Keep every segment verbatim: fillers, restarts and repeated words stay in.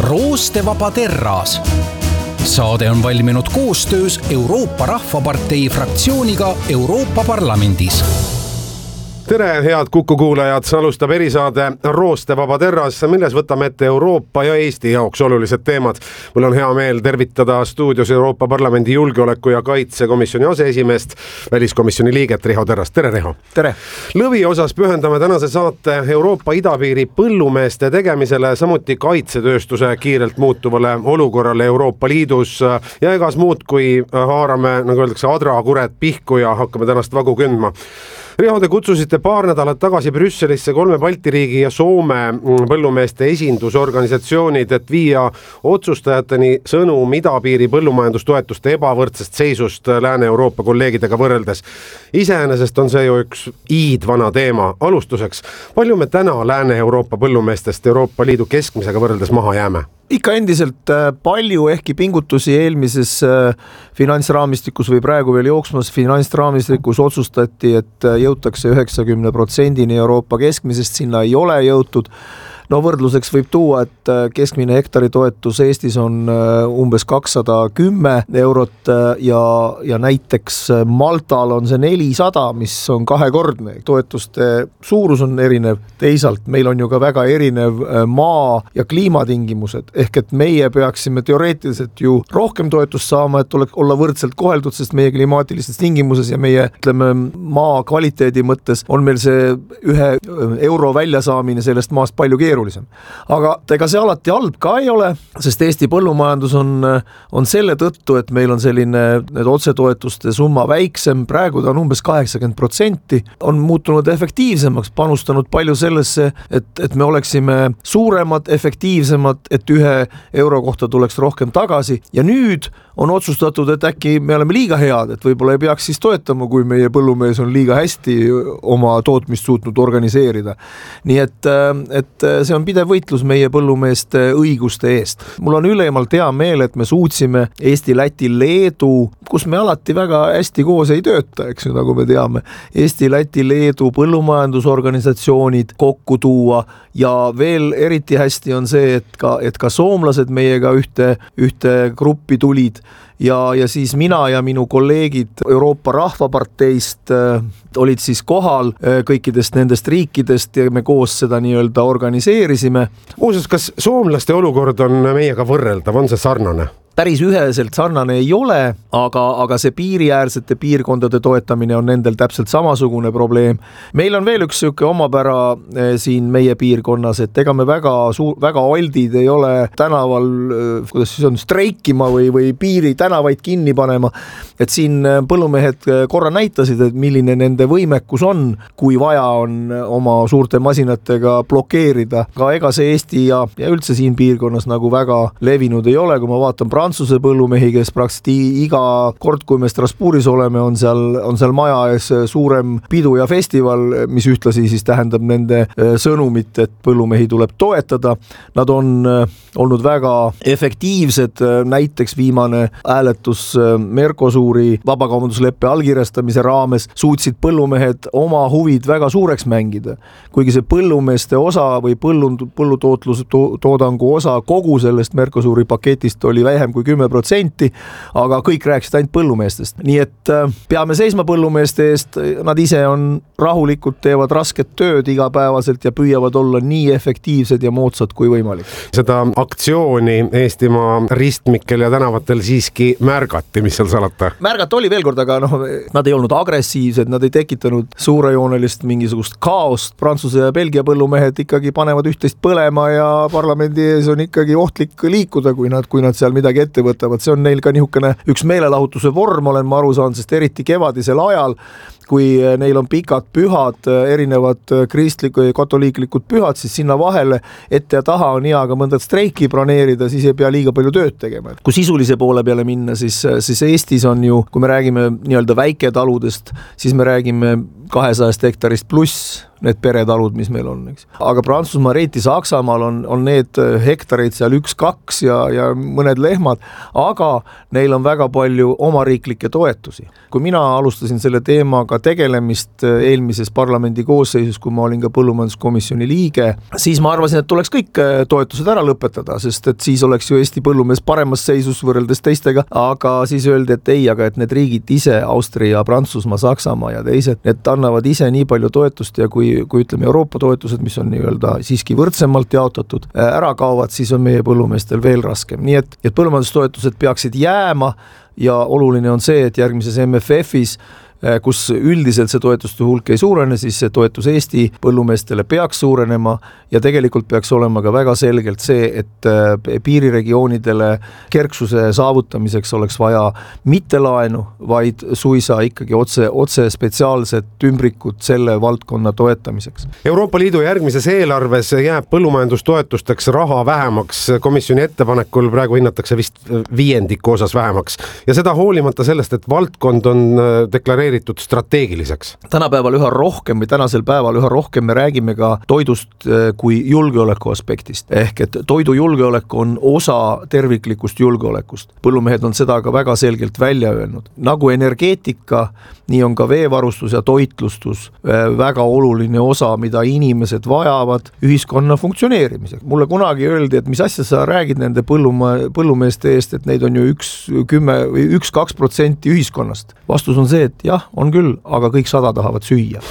Roostevaba terras. Saade on valminud koostöös Euroopa Rahvapartei fraktsiooniga Euroopa Parlamendis. Tere, head Kuku kuulajad, alustab erisaade Roostevaba terras, milles võtame ette Euroopa ja Eesti jaoks olulised teemad. Mul on hea meel tervitada stuudios Euroopa Parlamendi julgeoleku- ja kaitsekomisjoni aseesimeest, väliskomisjoni liiget Riho Terrast. Tere, Riho! Tere! Lõvi osas pühendame tänase saate Euroopa idapiiri põllumeeste tegemisele, samuti kaitsetööstuse kiirelt muutuvale olukorrale Euroopa Liidus ja egas muud, kui haarame, nagu öeldakse, adrakured pihku ja hakkame tänast vagu kündma. Riho, te kutsusite paar nädalat tagasi Brüsselisse kolme Balti riigi ja Soome põllumeeste esindusorganisatsioonid, et viia otsustajateni sõnum idapiiri põllumajandustoetuste ebavõrdsest seisust Lääne-Euroopa kolleegidega võrreldes. Iseenesest on see ju üks iidvana teema. Alustuseks, palju me täna Lääne-Euroopa põllumeestest Euroopa Liidu keskmisega võrreldes maha jääme? Ikka endiselt palju, ehkki pingutusi eelmises finantsraamistikus või praegu veel jooksmas finantsraamistikus otsustati, et jõutakse üheksakümne protsendini Euroopa keskmisest, sinna ei ole jõutud. No võrdluseks võib tuua, et keskmine hektari toetus Eestis on umbes kakssada kümme eurot ja, ja näiteks Maltal on see nelisada, mis on kahekordne. Toetuste suurus on erinev. Teisalt meil on ju ka väga erinev maa ja kliimatingimused, ehk et meie peaksime teoreetiliselt ju rohkem toetust saama, et olla võrdselt koheldud, sest meie klimaatilistes tingimuses ja meie ütleme, maa kvaliteedi mõttes on meil see ühe euro väljasaamine sellest maast palju keerulisem. Aga ega see alati halb ka ei ole, sest Eesti põllumajandus on, on selle tõttu, et meil on selline need otsetoetuste summa väiksem, praegu ta on umbes kaheksakümmend protsenti, on muutunud efektiivsemaks, panustanud palju sellesse, et, et me oleksime suuremad, efektiivsemad, et ühe euro kohta tuleks rohkem tagasi ja nüüd on otsustatud, et äkki me oleme liiga head, et võib-olla ei peaks siis toetama, kui meie põllumees on liiga hästi oma tootmist suutnud organiseerida. Nii et, et see on pidev võitlus meie põllumeeste õiguste eest. Mul on ülemalt hea meel, et me suutsime Eesti, Läti, Leedu, kus me alati väga hästi koos ei tööta, eks ju, nagu me teame, Eesti, Läti, Leedu põllumajandusorganisatsioonid kokku tuua ja veel eriti hästi on see, et ka, et ka soomlased meiega ühte, ühte gruppi tulid. Ja, ja siis mina ja minu kolleegid Euroopa Rahvaparteist äh, olid siis kohal äh, kõikidest nendest riikidest ja me koos seda nii-öelda organiseerisime. Muuseas, kas soomlaste olukord on meiega võrreldav, on see sarnane? Päris üheselt sarnane ei ole, aga, aga see piiriäärsete piirkondade toetamine on nendel täpselt samasugune probleem. Meil on veel üks süke omapära siin meie piirkonnas, et ega me väga, suur, väga oldid ei ole tänaval, kuidas siis on, streikima või, või piiri tänavaid kinni panema. Et siin põllumehed korra näitasid, et milline nende võimekus on, kui vaja on oma suurte masinatega blokeerida. Ka ega see Eesti ja, ja üldse siin piirkonnas nagu väga levinud ei ole, kui ma vaatan Prantsuse põllumehi, kes praktiliselt iga kord, kui me Strasbourgis oleme, on seal, on seal maja ees suurem pidu ja festival, mis ühtlasi siis tähendab nende sõnumit, et põllumehi tuleb toetada. Nad on olnud väga efektiivsed, näiteks viimane hääletus Mercosuri vabakaubandusleppe allkirjastamise raames suutsid põllumehed oma huvid väga suureks mängida. Kuigi see põllumeeste osa või põllund, põllutootlustoodangu osa kogu sellest Mercosuri paketist oli vähem kui kümme protsenti, aga kõik rääkisid ainult põllumeestest. Nii et peame seisma põllumeeste eest, nad ise on rahulikult, teevad rasket tööd igapäevaselt ja püüavad olla nii efektiivsed ja moodsad kui võimalik. Seda aktsiooni Eestimaa ristmikel ja tänavatel siiski märgati, mis seal salata? Märgata oli veel kord, aga noh, nad ei olnud agressiivsed, nad ei tekitanud suurejoonelist mingisugust kaost. Prantsuse ja Belgia põllumehed ikkagi panevad üht-teist põlema ja parlamendi ees on ikkagi ohtlik liikuda, kui nad, kui nad seal midagi ette võtavad. See on neil ka nihukene üks meelelahutuse vorm, olen ma aru saanud, sest eriti kevadisel ajal, kui neil on pikad pühad, erinevad kristlikud ja katoliiklikud pühad, siis sinna vahele ette ja taha on hea ka mõnda streiki planeerida, siis ei pea liiga palju tööd tegema. Kui sisulise poole peale minna, siis, siis Eestis on ju, kui me räägime nii-öelda väiketaludest, siis me räägime kahesajast hektarist pluss need peretalud, mis meil on. Eks. Aga Prantsusmaa, Reeti, Saksamaal on, on need hektareid seal üks, kaks ja, ja mõned lehmad, aga neil on väga palju omariiklikke toetusi. Kui mina alustasin selle teemaga tegelemist eelmises parlamendi koosseisus, kui ma olin ka põllumajanduskomisjoni liige, siis ma arvasin, et tuleks kõik toetused ära lõpetada, sest et siis oleks ju Eesti põllumees paremas seisus võrreldes teistega, aga siis öeldi, et ei, aga et need riigid ise, Austria, Prantsusmaa, Saksamaa ja teised, need annavad ise nii palju toetust ja kui, kui ütleme Euroopa toetused, mis on nii-öelda siiski võrdsemalt jaotatud, ära kaovad, siis on meie põllumeestel veel raskem. Nii et, et põllumajandustoetused peaksid jääma ja oluline on see, et järgmises M F F-is, kus üldiselt see toetuste hulk ei suurene, siis see toetus Eesti põllumeestele peaks suurenema ja tegelikult peaks olema ka väga selgelt see, et piiriregioonidele kerksuse saavutamiseks oleks vaja mitte laenu, vaid suisa ikkagi otse, otse spetsiaalset ümbrikut selle valdkonna toetamiseks. Euroopa Liidu järgmises eelarves jääb põllumajandustoetusteks raha vähemaks, komisjoni ettepanekul praegu hinnatakse vist viiendiku osas vähemaks ja seda hoolimata sellest, et valdkond on deklareeritud strateegiliseks. Tänapäeval üha rohkem või tänasel päeval üha rohkem me räägime ka toidust kui julgeoleku aspektist. Ehk et toidujulgeolek on osa terviklikust julgeolekust. Põllumehed on seda ka väga selgelt välja öelnud. Nagu energeetika, nii on ka veevarustus ja toitlustus väga oluline osa, mida inimesed vajavad ühiskonna funktsioneerimiseks. Mulle kunagi öeldi, et mis asja sa räägid nende põlluma, põllumeeste eest, et neid on ju üks, kümme või üks, kaks protsenti ühiskonnast. Vastus on see, et jah, on küll, aga kõik sada tahavad süüa.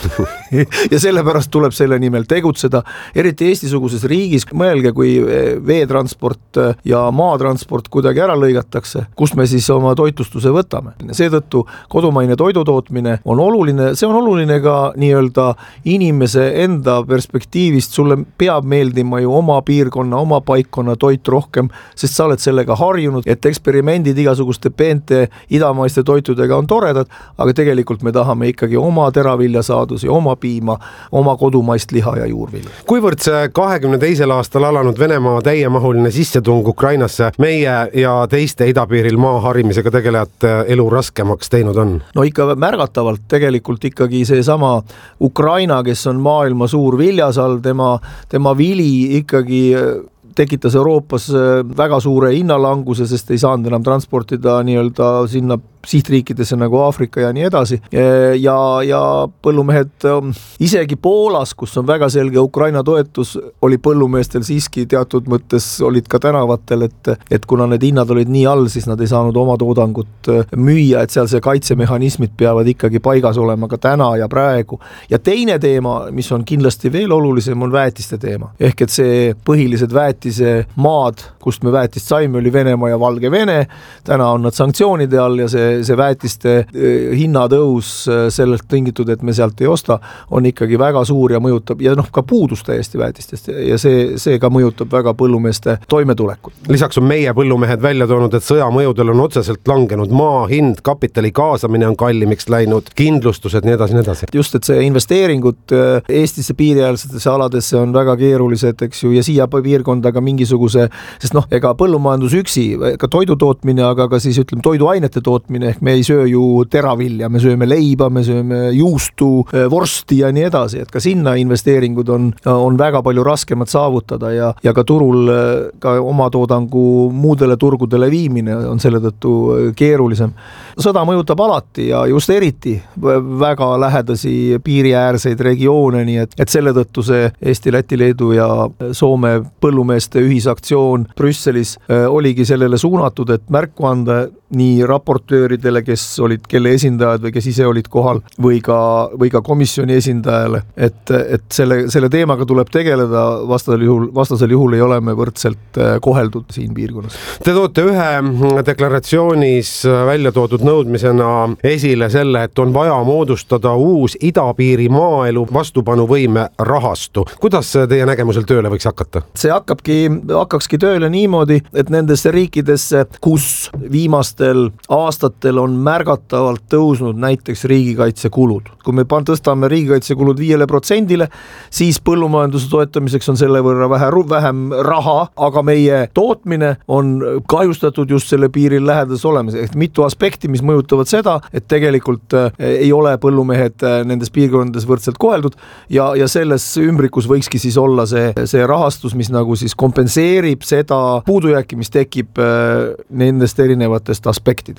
ja sellepärast tuleb selle nimel tegutseda. Eriti Eesti-suguses riigis, mõelge, kui veetransport ja maatransport kuidagi ära lõigatakse, kust me siis oma toitlustuse võtame. Seetõttu kodumaine toidutootmine on oluline, see on oluline ka nii-öelda inimese enda perspektiivist, sulle peab meeldima ju oma piirkonna, oma paikkonna toit rohkem, sest sa oled sellega harjunud, et eksperimendid igasuguste peente idamaiste toitudega on toredad, aga tegelikult Tegelikult me tahame ikkagi oma teraviljasaadusi, oma piima, oma kodumaist liha ja juurvilja. Kuivõrd see kahekümne teisel aastal alanud Venemaa täiemahuline sissetung Ukrainasse meie ja teiste idapiiril maa harimisega tegelejate elu raskemaks teinud on? No ikka märgatavalt tegelikult ikkagi see sama Ukraina, kes on maailma suur viljasal, tema, tema vili ikkagi tekitas Euroopas väga suure hinnalanguse, sest ei saanud enam transportida nii-öelda sinna sihtriikidesse nagu Aafrika ja nii edasi. Ja, ja põllumehed isegi Poolas, kus on väga selge Ukraina toetus, oli põllumeestel siiski teatud mõttes olid ka tänavatel, et, et kuna need hinnad olid nii all, siis nad ei saanud oma toodangut müüa, et seal see kaitsemehhanismid peavad ikkagi paigas olema ka täna ja praegu. Ja teine teema, mis on kindlasti veel olulisem, on väetiste teema. Ehk et see põhilised väetise maad, kust me väetist saime, oli Venemaa ja Valgevene. Täna on nad sanktsioonide all ja see see väetiste hinnatõus sellelt tingitud, et me sealt ei osta, on ikkagi väga suur ja mõjutab, ja noh, ka puudus täiesti väetistest ja see, see ka mõjutab väga põllumeeste toimetulekut. Lisaks on meie põllumehed välja toonud, et sõja mõjudel on otseselt langenud maa hind, kapitali kaasamine on kallimiks läinud, kindlustused, nii edasi, nii edasi. Just, et see investeeringud Eestisse piiriäärsetesse aladesse on väga keerulised, eks ju, ja siia piirkonda ka mingisuguse, sest noh, ega põllumajandus üksi, ka toidutootmine, aga ka siis ütleme toiduainete tootmine, ehk me ei söö ju teravilja, me sööme leiba, me sööme juustu, vorsti ja nii edasi, et ka sinna investeeringud on, on väga palju raskemad saavutada ja, ja ka turul ka oma toodangu muudele turgudele viimine on selle tõttu keerulisem. Sõda mõjutab alati ja just eriti väga lähedasi piiriäärseid regioone, nii et, et selle tõttu see Eesti, Läti, Leedu ja Soome põllumeeste ühisaktsioon Brüsselis oligi sellele suunatud, et märku anda nii raportööridele, kes olid, kelle esindajad või kes ise olid kohal või ka, või ka komisjoni esindajale, et, et selle, selle teemaga tuleb tegeleda, vastasel juhul, vastasel juhul ei ole me võrdselt koheldud siin piirkonnas. Te toote ühe deklaratsioonis välja toodud nõudmisena esile selle, et on vaja moodustada uus idapiiri maaelu vastupanuvõime rahastu. Kuidas teie nägemusel tööle võiks hakata? See hakkabki, hakkakski tööle niimoodi, et nendesse riikidesse, kus viimast aastatel on märgatavalt tõusnud näiteks riigikaitsekulud. Kui me tõstame riigikaitsekulud viiele protsendile, siis põllumajanduse toetamiseks on selle võrra vähem raha, aga meie tootmine on kahjustatud just selle piiril lähedas olemise. Ehk mitu aspekti, mis mõjutavad seda, et tegelikult ei ole põllumehed nendes piirkondades võrdselt koheldud ja, ja selles ümbrikus võikski siis olla see, see rahastus, mis nagu siis kompenseerib seda puudujääki, mis tekib nendest erinevatest aspektidest. Jutt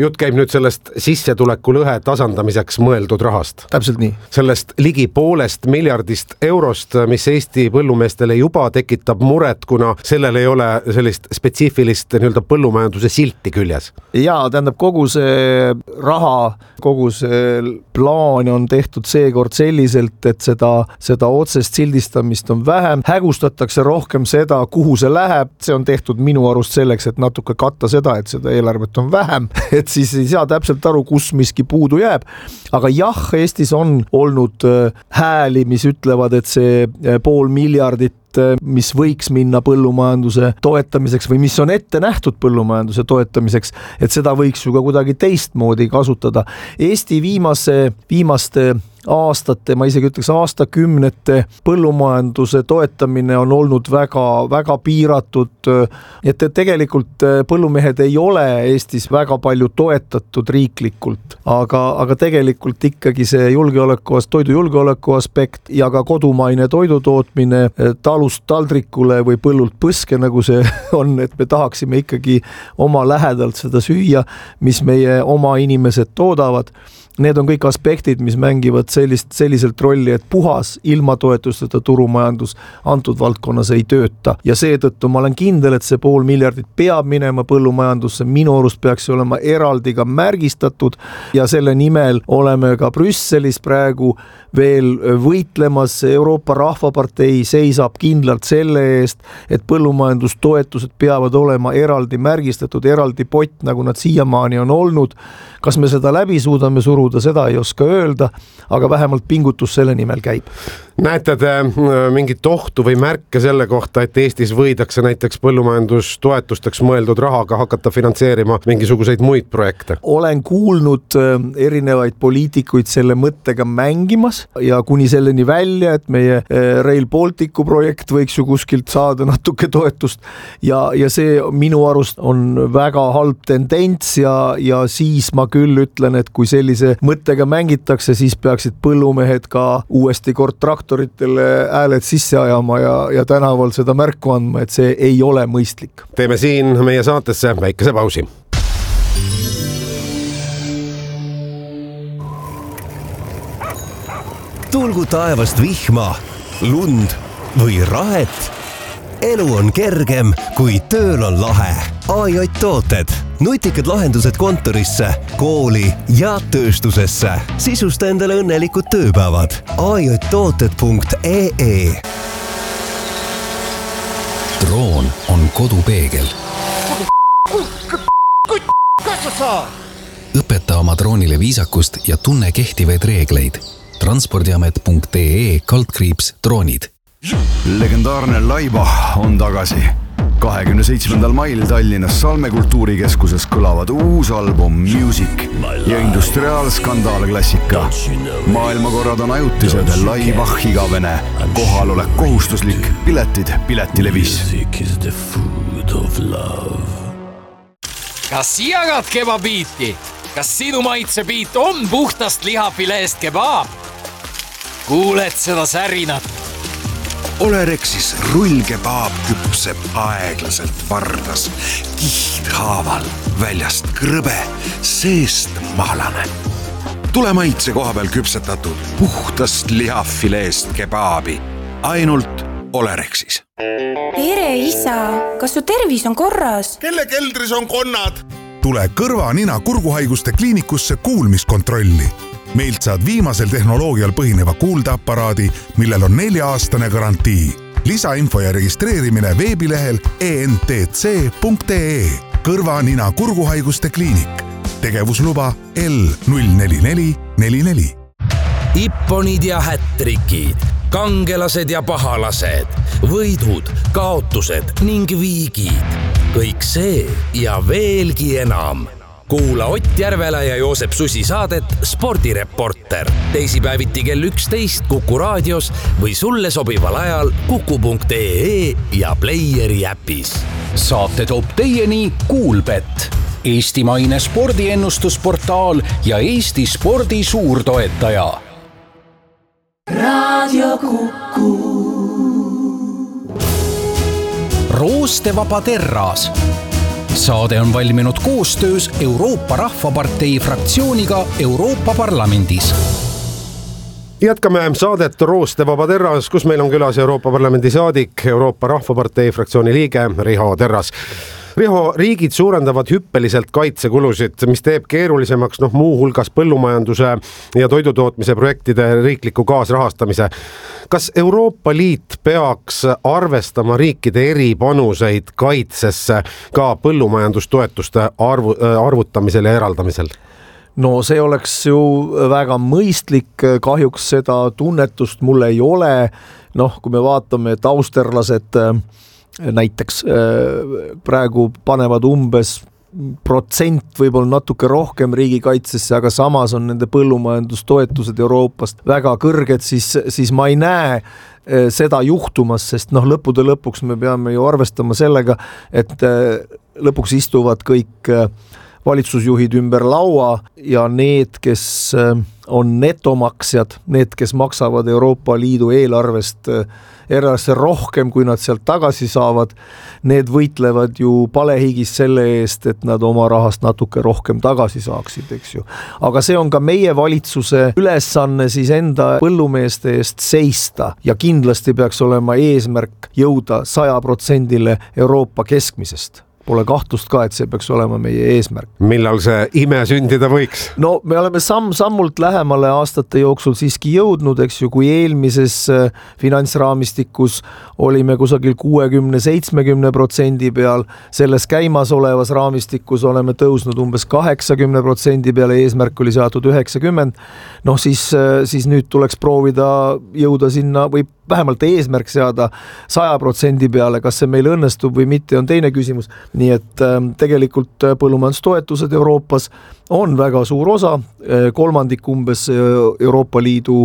jutt käib nüüd sellest sissetuleku lõhe tasandamiseks mõeldud rahast. Täpselt nii. Sellest ligi poolest miljardist eurost, mis Eesti põllumeestele juba tekitab muret, kuna sellel ei ole sellist spetsiifilist nii-öelda põllumajanduse silti küljes. Jaa, tähendab kogu see raha, kogu see plaan on tehtud seekord selliselt, et seda, seda otsest sildistamist on vähem. Hägustatakse rohkem seda, kuhu see läheb. See on tehtud minu arust selleks, et natuke katta seda, et seda eelarvet on vähem, et siis ei saa täpselt aru, kus miski puudu jääb. Aga jah, Eestis on olnud hääli, mis ütlevad, et see pool miljardit mis võiks minna põllumajanduse toetamiseks või mis on ette nähtud põllumajanduse toetamiseks, et seda võiks ju ka kuidagi teistmoodi kasutada. Eesti viimase, viimaste aastate, ma isegi ütleks aastakümnete põllumajanduse toetamine on olnud väga, väga piiratud, et tegelikult põllumehed ei ole Eestis väga palju toetatud riiklikult, aga, aga tegelikult ikkagi see julgeoleku, toidu julgeoleku aspekt ja ka kodumaine toidutootmine talust taldrikule või põllult põske, nagu see on, et me tahaksime ikkagi oma lähedalt seda süüa, mis meie oma inimesed toodavad. Need on kõik aspektid, mis mängivad sellist, selliselt rolli, et puhas ilma toetusteta turumajandus antud valdkonnas ei tööta. Ja seetõttu ma olen kindel, et see pool miljardit peab minema põllumajandusse. Minu arust peaks olema eraldi ka märgistatud ja selle nimel oleme ka Brüsselis praegu veel võitlemas. Euroopa Rahvapartei seisab kindlalt selle eest, et põllumajandustoetused peavad olema eraldi märgistatud, eraldi pott, nagu nad siiamaani on olnud. Kas me seda läbi suudame suruda, seda ei oska öelda, aga vähemalt pingutus selle nimel käib. Näete te mingit ohtu või märke selle kohta, et Eestis võidakse näiteks põllumajandustoetusteks mõeldud rahaga hakata finantseerima mingisuguseid muid projekte? Olen kuulnud erinevaid poliitikuid selle mõttega mängimas ja kuni selleni välja, et meie Rail Balticu projekt võiks ju kuskilt saada natuke toetust ja, ja see minu arust on väga halb tendents ja, ja siis ma küll ütlen, et kui sellise mõttega mängitakse, siis peaksid põllumehed ka uuesti kord traktoritele hääled sisse ajama ja, ja tänaval seda märku andma, et see ei ole mõistlik. Teeme siin meie saatesse väikese pausi. Tulgu taevast vihma, lund või rahet. Elu on kergem, kui tööl on lahe. A J tooted. Nutikad lahendused kontorisse, kooli ja tööstusesse. Sisusta endale õnnelikud tööpäevad. A J tooted punkt E E Droon on kodupeegel. Õpeta oma droonile viisakust ja tunne kehtivaid reegleid. transpordiamet punkt E E kaldkriips droonid. Legendaarne Laiba on tagasi. kahekümne seitsmendal mail Tallinnas Salme kultuurikeskuses kõlavad uus album Music ja industriaalskandaal klassika. Maailmakorrad on ajutised, Laiba igavene, kohalolek kohustuslik, piletid Piletilevis. Kas jagad kebabiiti? Kas sinu maitsebiit on puhtast lihafileest kebab? Kuuled seda särinat? Olerexis rullkebaab küpseb aeglaselt vardas, kihthaaval, väljast krõbe, seest mahlane. Tule maitse koha peal küpsetatud puhtast lihafileest kebaabi, ainult Olerexis. Tere isa, kas su tervis on korras? Kelle keldris on konnad? Tule kõrva, nina, kurguhaiguste kliinikusse kuulmiskontrolli. Meilt saad viimasel tehnoloogial põhineva kuuldeaparaadi, millel on nelja-aastane garantii. Lisainfo ja registreerimine veebilehel E N T C punkt E E. Kõrva, nina, kurguhaiguste kliinik. Tegevusluba L null neli neli neli neli. Ipponid ja hättrikid, kangelased ja pahalased, võidud, kaotused ning viigid. Kõik see ja veelgi enam. Kuula Ott Järvela ja Joosep Susi saadet Spordireporter. Teisipäeviti kell üksteist Kuku raadios või sulle sobival ajal kuku punkt E E ja Playeri äpis. Saate toob teieni Kuulbet, eestimaine spordiennustusportaal ja Eesti spordi suurtoetaja. Raadio Kuku. Roostevaba terras. saade on valminud koostöös Euroopa Rahvapartei fraktsiooniga Euroopa Parlamendis. Jätkame saadet Rooste Vaba Terras, kus meil on külas Euroopa Parlamendi saadik, Euroopa Rahvapartei fraktsiooni liige Riho Terras. Riho, riigid suurendavad hüppeliselt kaitsekulusid, mis teeb keerulisemaks noh, muu hulgas põllumajanduse ja toidutootmise projektide riikliku kaasrahastamise. Kas Euroopa Liit peaks arvestama riikide eripanuseid kaitsesse ka põllumajandustoetuste arvu, arvutamisel ja eraldamisel? No see oleks ju väga mõistlik, kahjuks seda tunnetust mul ei ole. Noh, kui me vaatame, et austerlased näiteks praegu panevad umbes protsent, võib-olla natuke rohkem riigikaitsesse, aga samas on nende põllumajandustoetused Euroopast väga kõrged, siis, siis ma ei näe seda juhtumas, sest noh, lõppude lõpuks me peame ju arvestama sellega, et lõpuks istuvad kõik valitsusjuhid ümber laua ja need, kes on netomaksjad, need, kes maksavad Euroopa Liidu eelarvest erasse rohkem, kui nad sealt tagasi saavad, need võitlevad ju palehigis selle eest, et nad oma rahast natuke rohkem tagasi saaksid, eks ju. Aga see on ka meie valitsuse ülesanne siis enda põllumeeste eest seista ja kindlasti peaks olema eesmärk jõuda saja protsendile Euroopa keskmisest. Pole kahtlust ka, et see peaks olema meie eesmärk. Millal see ime sündida võiks? No me oleme samm-sammult lähemale aastate jooksul siiski jõudnud, eks ju, kui eelmises finantsraamistikus olime kusagil kuuekümne seitsmekümne protsendi peal, selles käimas olevas raamistikus oleme tõusnud umbes kaheksakümne protsendi peale, eesmärk oli seatud üheksakümmend, noh siis, siis nüüd tuleks proovida jõuda sinna või vähemalt eesmärk seada saja protsendi peale, kas see meil õnnestub või mitte, on teine küsimus. Nii et tegelikult põllumajandustoetused Euroopas on väga suur osa, kolmandik umbes Euroopa Liidu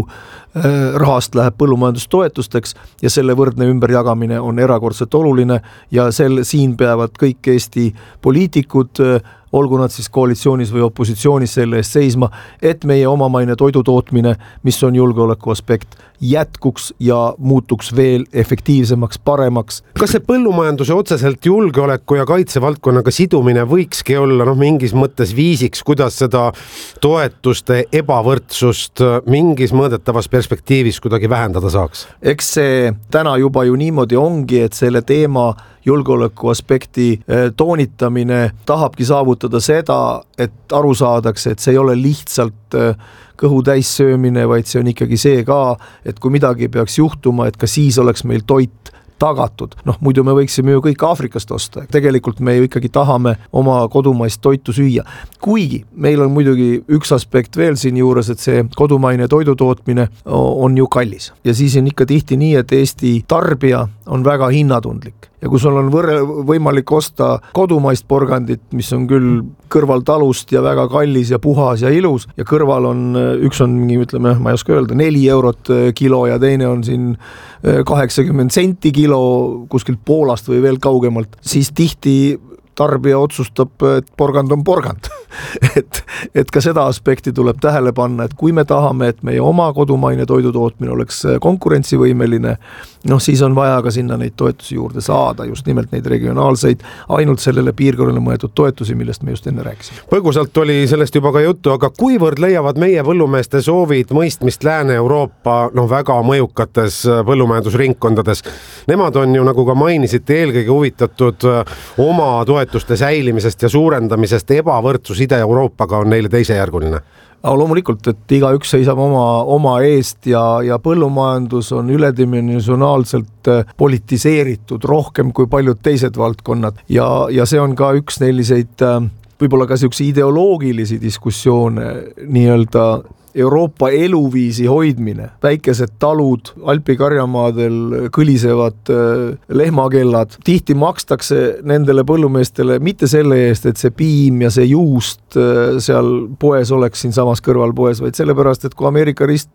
rahast läheb põllumajandustoetusteks ja selle võrdne ümberjagamine on erakordselt oluline ja sel, siin peavad kõik Eesti poliitikud, olgu nad siis koalitsioonis või opositsioonis selle eest seisma, et meie omamaine toidutootmine, mis on julgeoleku aspekt, jätkuks ja muutuks veel efektiivsemaks, paremaks. Kas see põllumajanduse otseselt julgeoleku ja kaitsevaldkonnaga sidumine võikski olla noh, mingis mõttes viisiks, kuidas seda toetuste ebavõrdsust mingis mõõdetavas perspektiivis kuidagi vähendada saaks? Eks see täna juba ju niimoodi ongi, et selle teema julgeoleku aspekti toonitamine tahabki saavutada seda, et aru saadakse, et see ei ole lihtsalt kõhu täis söömine, vaid see on ikkagi see ka, et kui midagi peaks juhtuma, et ka siis oleks meil toit tagatud. Noh, muidu me võiksime ju kõik Aafrikast osta. Tegelikult me ju ikkagi tahame oma kodumaist toitu süüa. Kuigi meil on muidugi üks aspekt veel siin juures, et see kodumaine toidutootmine on ju kallis. Ja siis on ikka tihti nii, et Eesti tarbija on väga hinnatundlik. Ja kui sul on võrre, võimalik osta kodumaist porgandit, mis on küll kõrval talust ja väga kallis ja puhas ja ilus ja kõrval on, üks on mingi, ütleme, ma ei oska öelda, neli eurot kilo ja teine on siin kaheksakümmend senti kilo kuskilt Poolast või veel kaugemalt, siis tihti tarbija otsustab, et porgand on porgand. et, et ka seda aspekti tuleb tähele panna, et kui me tahame, et meie oma kodumaine toidutootmine oleks konkurentsivõimeline, noh siis on vaja ka sinna neid toetusi juurde saada, just nimelt neid regionaalseid, ainult sellele piirkonnale mõeldud toetusi, millest me just enne rääkisime. Põgusalt oli sellest juba ka juttu, aga kuivõrd leiavad meie põllumeeste soovid mõistmist Lääne-Euroopa noh, väga mõjukates põllumajandusringkondades? Nemad on ju, nagu ka mainisite, eelkõige huvitatud oma toetuste säilimisest ja suurendamisest, ebavõrdsus Ida-Euroopaga on neile teisejärguline. Aga loomulikult, et igaüks seisab oma, oma eest ja, ja põllumajandus on üledimensionaalselt politiseeritud rohkem kui paljud teised valdkonnad ja, ja see on ka üks selliseid võib-olla ka selline ideoloogilisi diskussioone nii-öelda Euroopa eluviisi hoidmine, väikesed talud, Alpi-Karjamaadel kõlisevad lehmakellad, tihti makstakse nendele põllumeestele mitte selle eest, et see piim ja see juust seal poes oleks siin samas kõrval poes, vaid sellepärast, et kui Ameerika rist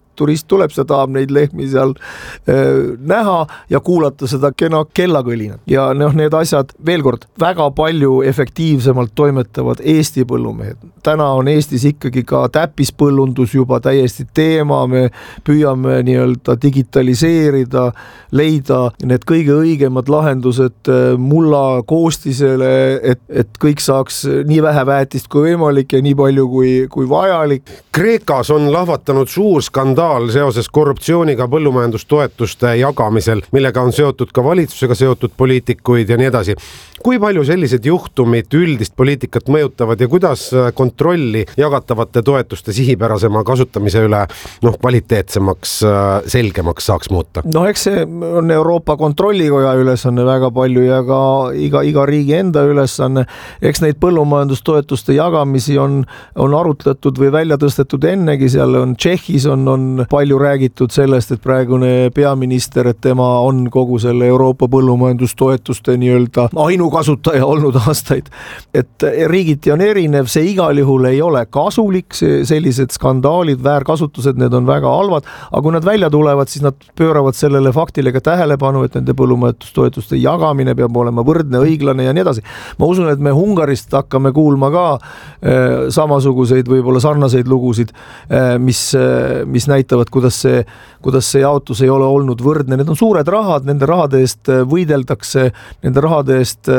turist tuleb, see tahab neid lehmi seal äh, näha ja kuulata seda kena kellakõlinat. Ja noh, need asjad, veel kord, väga palju efektiivsemalt toimetavad Eesti põllumehed. Täna on Eestis ikkagi ka täppispõllundus juba täiesti teema, me püüame nii-öelda digitaliseerida, leida need kõige õigemad lahendused mulla koostisele, et, et kõik saaks nii vähe väetist kui võimalik ja nii palju kui, kui vajalik. Kreekas on lahvatanud suur skandaal seoses korruptsiooniga põllumajandustoetuste jagamisel, millega on seotud ka valitsusega seotud poliitikuid ja nii edasi. Kui palju sellised juhtumid üldist poliitikat mõjutavad ja kuidas kontrolli jagatavate toetuste sihipärasema kasutamise üle noh, kvaliteetsemaks, selgemaks saaks muuta? No eks see on Euroopa kontrollikoja ülesanne väga palju ja ka iga, iga riigi enda ülesanne. Eks neid põllumajandustoetuste jagamisi on, on arutletud või välja tõstetud ennegi, seal on Tšehhis on, on palju räägitud sellest, et praegune peaminister, et tema on kogu selle Euroopa põllumajandustoetuste nii-öelda ainu kasutaja olnud aastaid, et riigiti on erinev, see igal juhul ei ole kasulik, sellised skandaalid, väärkasutused, need on väga halvad, aga kui nad välja tulevad, siis nad pööravad sellele faktile ka tähelepanu, et nende põllumajandustoetuste jagamine peab olema võrdne, õiglane ja nii edasi. Ma usun, et me Ungarist hakkame kuulma ka äh, samasuguseid, võib-olla sarnaseid lugusid, äh, mis, äh, mis näitavad, kuidas see, kuidas see jaotus ei ole olnud võrdne. Need on suured rahad, nende rahade eest võideldakse, nende rahade eest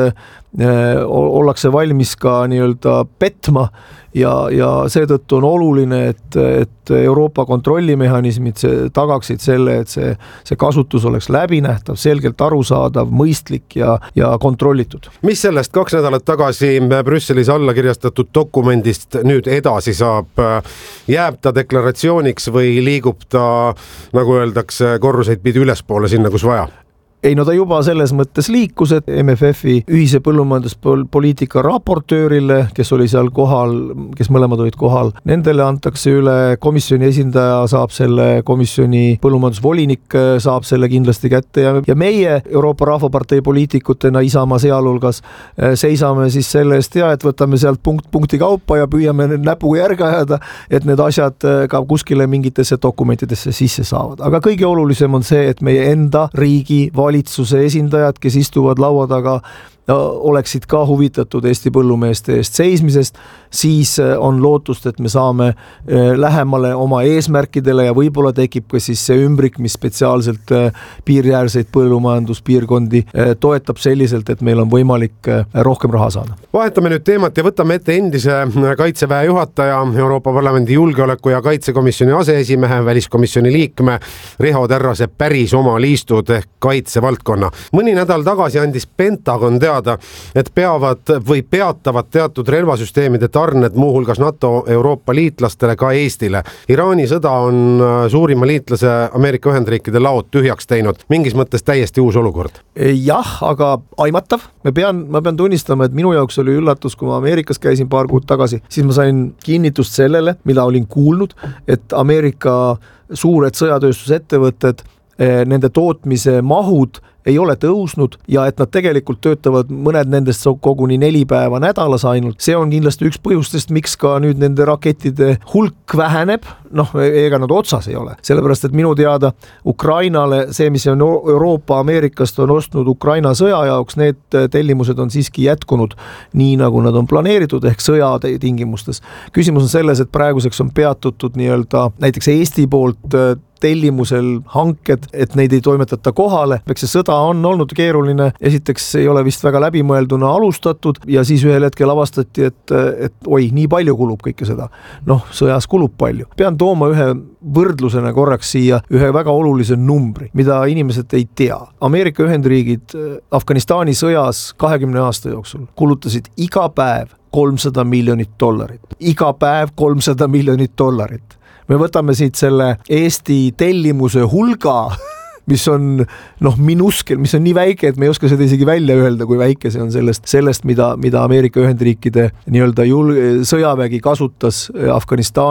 ollakse valmis ka nii-öelda petma ja, ja seetõttu on oluline, et, et Euroopa kontrollimehhanismid tagaksid selle, et see, see kasutus oleks läbinähtav, selgelt arusaadav, mõistlik ja, ja kontrollitud. Mis sellest kaks nädalat tagasi Brüsselis alla kirjastatud dokumendist nüüd edasi saab? Jääb ta deklaratsiooniks või liigub ta, nagu öeldakse, korruseid pidi ülespoole sinna, kus vaja? Ei, no ta juba selles mõttes liikus, et M F F-i ühise põllumajanduspoliitika raportöörile, kes oli seal kohal, kes mõlemad olid kohal, nendele antakse üle, komisjoni esindaja saab selle, komisjoni põllumajandusvolinik saab selle kindlasti kätte ja, ja meie Euroopa Rahvapartei poliitikutena Isamaa sealhulgas seisame siis selle eest ja, et võtame sealt punkt punkti kaupa ja püüame näpuga järge ajada, et need asjad ka kuskile mingitesse dokumentidesse sisse saavad. Aga kõige olulisem on see, et meie enda riigi valitsuse esindajad, kes istuvad laua taga, oleksid ka huvitatud Eesti põllumeeste eest seismisest, siis on lootust, et me saame lähemale oma eesmärkidele ja võib-olla tekib ka siis see ümbrik, mis spetsiaalselt piiriäärseid põllumajanduspiirkondi toetab selliselt, et meil on võimalik rohkem raha saada. Vahetame nüüd teemat ja võtame ette endise Kaitseväe juhataja, Euroopa Parlamendi julgeoleku- ja kaitsekomisjoni aseesimehe, väliskomisjoni liikme Riho Terrase päris oma liistud ehk kaitsevaldkonna. Mõni nädal tagasi andis Pentagon teada, et peavad või peatavad teatud relvasüsteemide tarned muuhulgas NATO Euroopa liitlastele ka Eestile. Iraani sõda on suurima liitlase Ameerika Ühendriikide laod tühjaks teinud. Mingis mõttes täiesti uus olukord. Jah, aga aimatav. Me pean, ma pean tunnistama, et minu jaoks oli üllatus, kui ma Ameerikas käisin paar kuud tagasi, siis ma sain kinnitust sellele, mida olin kuulnud, et Ameerika suured sõjatööstusettevõtted, nende tootmise mahud ei ole tõusnud ja et nad tegelikult töötavad mõned nendest koguni neli päeva nädalas ainult. See on kindlasti üks põhjustest, miks ka nüüd nende rakettide hulk väheneb. Noh, ega nad otsas ei ole. Sellepärast, et minu teada Ukrainale, see, mis on Euroopa Ameerikast on ostnud Ukraina sõja jaoks, need tellimused on siiski jätkunud nii, nagu nad on planeeritud ehk sõja tingimustes. Küsimus on selles, et praeguseks on peatutud nii-öelda näiteks Eesti poolt tellimusel hanked, et neid ei toimetata kohale. Eks see sõda on olnud keeruline. Esiteks ei ole vist väga läbimõelduna alustatud ja siis ühel hetkel avastati, et, et oi, nii palju kulub kõike seda. Noh, sõjas kulub palju. Pean tooma ühe võrdlusena korraks siia ühe väga olulise numbri, mida inimesed ei tea. Ameerika Ühendriigid Afganistani sõjas kahekümne aasta jooksul kulutasid iga päev kolmsada miljonit dollarit. Iga päev kolmsada miljonit dollarit. Me võtame siit selle Eesti tellimuse hulga, mis on noh, minuskel, mis on nii väike, et me ei oska seda isegi välja öelda, kui väike see on sellest, sellest mida, mida Ameerika Ühendriikide nii-öelda jul- sõjavägi kasutas Afganistanis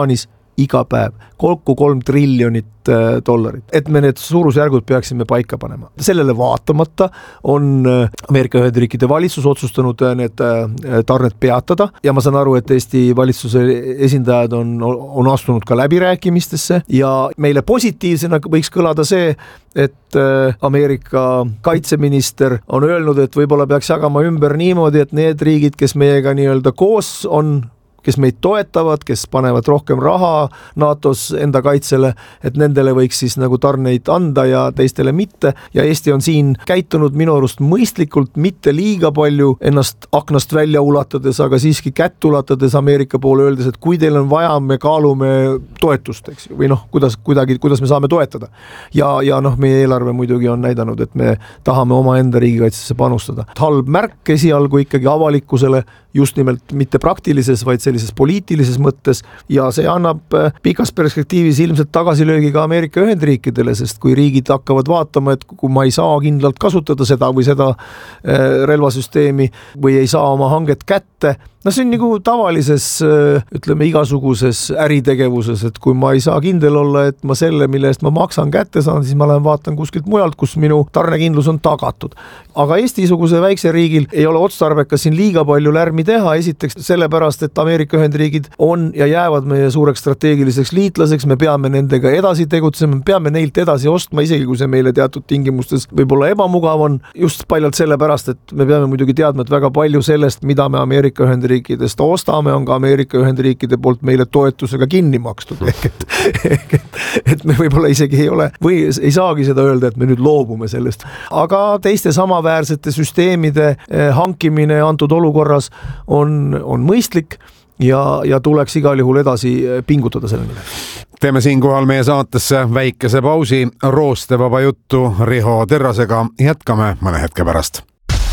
iga päev, kokku kolm triljonit dollarit, et me need suurusjärgud peaksime paika panema. Sellele vaatamata on Ameerika Ühendriikide valitsus otsustanud need tarned peatada ja ma saan aru, et Eesti valitsuse esindajad on, on astunud ka läbirääkimistesse ja meile positiivsena võiks kõlada see, et Ameerika kaitseminister on öelnud, et võib-olla peaks jagama ümber niimoodi, et need riigid, kes meiega nii-öelda koos on, kes meid toetavad, kes panevad rohkem raha NATOs enda kaitsele, et nendele võiks siis nagu tarneid anda ja teistele mitte. Ja Eesti on siin käitunud minu arust mõistlikult, mitte liiga palju ennast aknast välja ulatades, aga siiski kätt ulatades Ameerika poole öeldes, et kui teil on vaja, me kaalume toetust, eks ju, või noh, kuidas, kuidagi, kuidas me saame toetada. Ja, ja noh, meie eelarve muidugi on näidanud, et me tahame oma enda riigikaitsesse panustada. Halb märk esialgu ikkagi avalikkusele, just nimelt mitte praktilises, vaid sellises poliitilises mõttes ja see annab pikas perspektiivis ilmselt tagasilöögi ka Ameerika Ühendriikidele, sest kui riigid hakkavad vaatama, et kui ma ei saa kindlalt kasutada seda või seda relvasüsteemi või ei saa oma hanget kätte, no see on nagu tavalises, ütleme, igasuguses äritegevuses, et kui ma ei saa kindel olla, et ma selle, mille eest ma maksan kätte saan, siis ma lähen vaatan kuskilt mujalt, kus minu tarnekindlus on tagatud. Aga Eesti-suguse väikse riigil ei ole otstarbekas siin liiga palju lärmi teha, esiteks sellepärast, et Ameerika Ühendriigid on ja jäävad meie suureks strateegiliseks liitlaseks, me peame nendega edasi tegutsema, me peame neilt edasi ostma, isegi kui see meile teatud tingimustes võib-olla ebamugav on, just paljalt sellepärast, et me peame muidugi teadma, et väga palju sellest, mida me Ameerika Ühendriikidest ostame, on ka Ameerika Ühendriikide poolt meile toetusega kinni makstud. Et, et, et me võib-olla isegi ei ole, või ei saagi seda öelda, et me nüüd loobume sellest. Aga teiste samaväärsete süsteemide hankimine antud olukorras on, on mõistlik ja, ja tuleks igal juhul edasi pingutada selle nimel. Teeme siinkohal meie saatesse väikese pausi, roostevaba juttu Riho Terrasega, jätkame mõne hetke pärast.